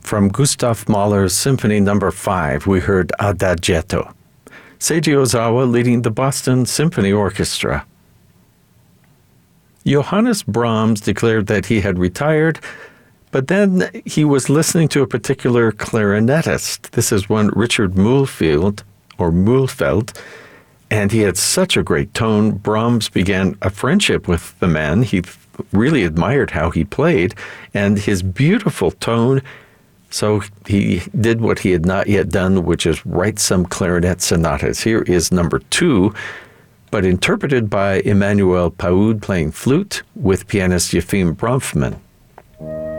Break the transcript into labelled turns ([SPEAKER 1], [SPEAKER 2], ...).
[SPEAKER 1] From Gustav Mahler's Symphony No. 5, we heard Adagietto. Seiji Ozawa leading the Boston Symphony Orchestra. Johannes Brahms declared that he had retired, but then he was listening to a particular clarinetist. This is one Richard Mühlfeld, and he had such a great tone. Brahms began a friendship with the man. He really admired how he played and his beautiful tone. So he did what he had not yet done, which is write some clarinet sonatas. Here is number 2, but interpreted by Emmanuel Paoud playing flute with pianist Yefim Bronfman.